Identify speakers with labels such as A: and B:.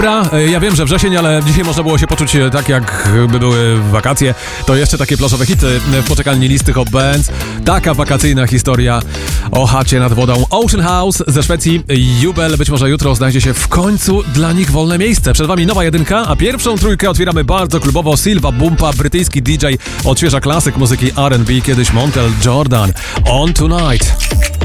A: Ja wiem, że wrzesień, ale dzisiaj można było się poczuć tak, jakby były wakacje. To jeszcze takie plażowe hity w poczekalni listy Hot Bands. Taka wakacyjna historia o chacie nad wodą. Ocean House ze Szwecji, Jubel. Być może jutro znajdzie się w końcu dla nich wolne miejsce. Przed wami nowa jedynka, a pierwszą trójkę otwieramy bardzo klubowo. Silva Bumpa, brytyjski DJ, odświeża klasyk muzyki R&B, kiedyś Montel Jordan. On Tonight.